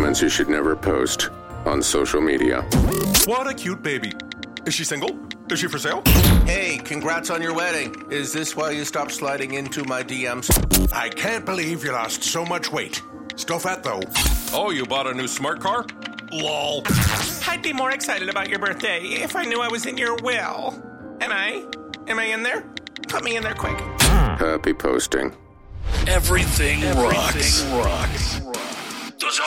moments you should never post on social media. What a cute baby. Is she single? Is she for sale? Hey, congrats on your wedding. Is this why you stopped sliding into my DMs? I can't believe you lost so much weight. Still fat, though. Oh, you bought a new smart car? Lol. I'd be more excited about your birthday if I knew I was in your will. Am I? Am I in there? Put me in there quick. Happy posting. Everything rocks.